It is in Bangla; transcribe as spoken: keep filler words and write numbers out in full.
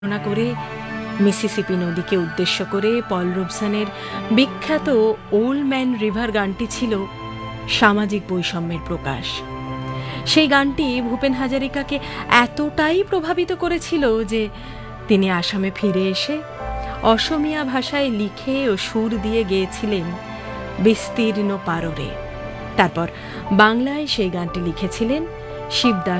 বর্ণনা করে মিসিসিপি নদীকে উদ্দেশ্য করে পল রবসনের বিখ্যাত ওল্ড ম্যান রিভার গানটি ছিল সামাজিক বৈষম্যের প্রকাশ। সেই গানটি ভূপেন হাজারিকাকে এতটাই প্রভাবিত করেছিল যে তিনি আসামে ফিরে এসে অসমীয়া ভাষায় লিখে ও সুর দিয়ে গেয়েছিলেন বিস্তীর্ণ পাররে। তারপর বাংলায় সেই গানটি লিখেছিলেন শিবদাস